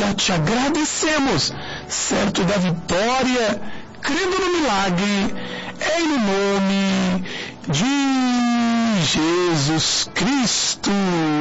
já te agradecemos, certo da vitória, crendo no milagre, em nome de Jesus Cristo.